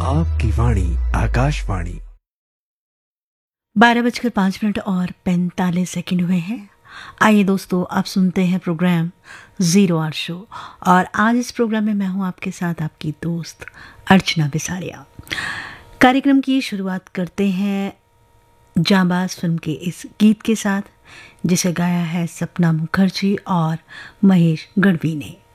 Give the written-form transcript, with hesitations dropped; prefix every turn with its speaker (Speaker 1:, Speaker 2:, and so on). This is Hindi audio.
Speaker 1: आपकी वाणी आकाशवाणी।
Speaker 2: 12:05 और 45 सेकंड हुए हैं। आइए दोस्तों, आप सुनते हैं प्रोग्राम ज़ीरो आवर शो, और आज इस प्रोग्राम में मैं हूं आपके साथ आपकी दोस्त अर्चना बिसारिया। कार्यक्रम की शुरुआत करते हैं जांबाज फिल्म के इस गीत के साथ, जिसे गाया है सपना मुखर्जी और महेश गढ़वी ने।